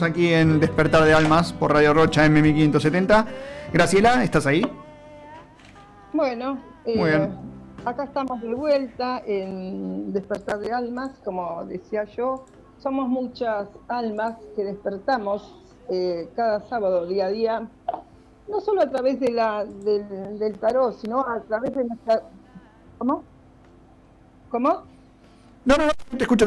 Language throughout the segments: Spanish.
Estamos aquí en Despertar de Almas por Radio Rocha M1570. Graciela, ¿estás ahí? Bueno, Muy bien. acá estamos de vuelta en Despertar de Almas, como decía yo. Somos muchas almas que despertamos cada sábado, día a día, no solo a través del tarot, sino a través de nuestra... ¿Cómo? ¿Cómo? No, te escucho.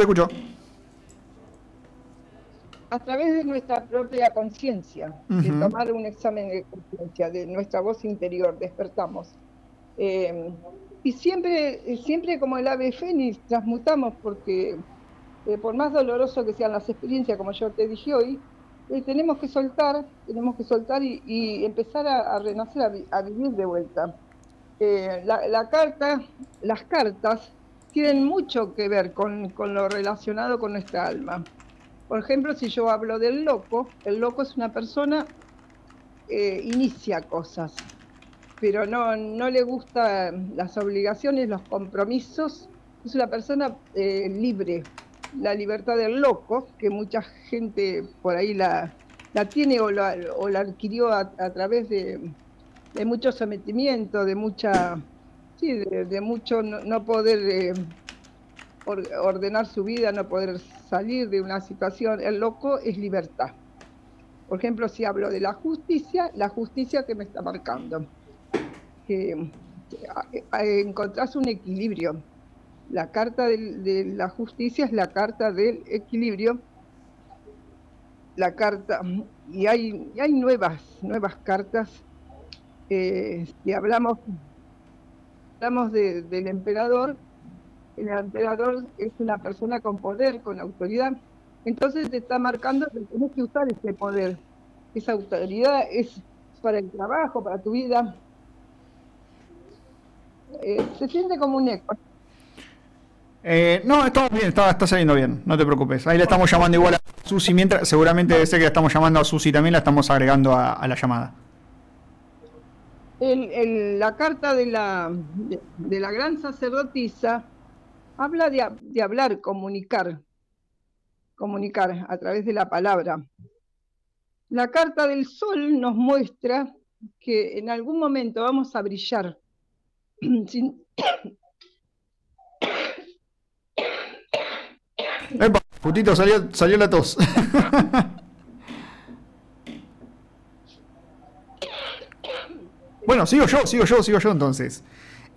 A través de nuestra propia conciencia, de tomar un examen de conciencia, de nuestra voz interior, despertamos. Y siempre como el ave fénix transmutamos, porque por más doloroso que sean las experiencias, como yo te dije hoy, tenemos que soltar y empezar a renacer, a vivir de vuelta. Las cartas tienen mucho que ver con lo relacionado con nuestra alma. Por ejemplo, si yo hablo del loco, el loco es una persona que inicia cosas, pero no le gustan las obligaciones, los compromisos. Es una persona libre. La libertad del loco, que mucha gente por ahí la tiene o la adquirió a través de mucho sometimiento, de mucho no poder ordenar su vida, no poder salir de una situación. El loco es libertad. Por ejemplo, si hablo de la justicia que me está marcando, que encontrás un equilibrio. La carta de la justicia es la carta del equilibrio. Y hay nuevas cartas. Si hablamos del emperador, el emperador es una persona con poder, con autoridad. Entonces te está marcando que tenés que usar ese poder. Esa autoridad es para el trabajo, para tu vida. Se siente como un eco. No, estamos bien, está saliendo bien, no te preocupes. Ahí le estamos llamando igual a Susi, mientras seguramente debe ser que la estamos llamando a Susi también, la estamos agregando a la llamada. La carta de la gran sacerdotisa habla de hablar, comunicar a través de la palabra. La carta del sol nos muestra que en algún momento vamos a brillar. Epa, putito, salió la tos. Bueno, sigo yo entonces.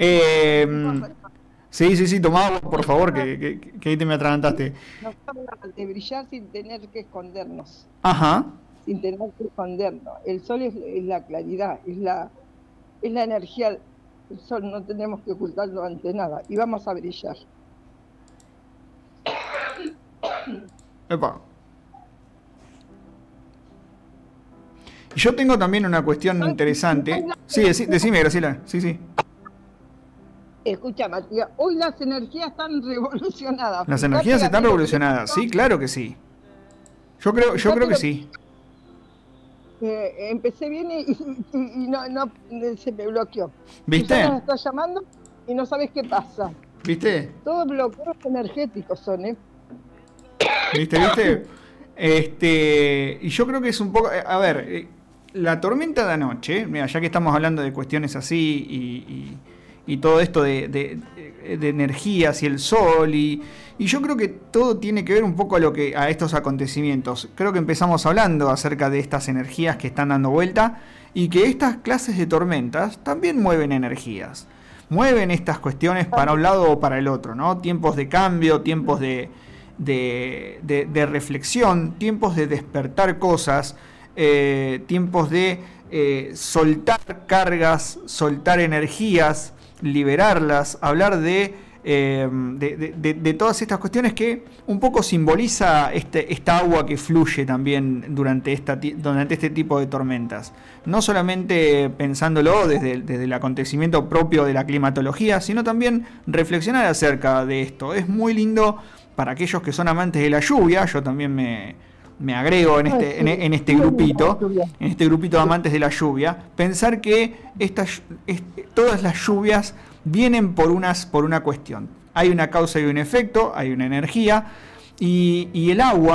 Sí, tomá agua, por favor, que ahí te me atragantaste. Nos habla de brillar sin tener que escondernos. Ajá. Sin tener que escondernos. El sol es la claridad, es la energía. El sol no tenemos que ocultarlo ante nada y vamos a brillar. Epa. Y yo tengo también una cuestión interesante. Sí, decime, Graciela. Sí. Escucha, Matías, hoy las energías están revolucionadas. Las energías están revolucionadas, sí, claro que sí. Yo creo que sí. Empecé bien y no se me bloqueó. ¿Viste? Y ya nos está llamando y no sabes qué pasa. ¿Viste? Todos bloqueos energéticos son, ¿Viste? Y yo creo que es un poco... A ver, la tormenta de anoche, mira, ya que estamos hablando de cuestiones así y todo esto de energías y el sol y yo creo que todo tiene que ver un poco a estos acontecimientos. Creo que empezamos hablando acerca de estas energías que están dando vuelta y que estas clases de tormentas también mueven energías. Mueven estas cuestiones para un lado o para el otro, ¿no? Tiempos de cambio, tiempos de reflexión, tiempos de despertar cosas, tiempos de soltar cargas, soltar energías, liberarlas, hablar de todas estas cuestiones que un poco simboliza esta agua que fluye también durante este tipo de tormentas. No solamente pensándolo desde el acontecimiento propio de la climatología, sino también reflexionar acerca de esto. Es muy lindo para aquellos que son amantes de la lluvia. Yo también me agrego en este grupito de amantes de la lluvia, pensar que todas las lluvias vienen por una cuestión. Hay una causa y un efecto, hay una energía, y el agua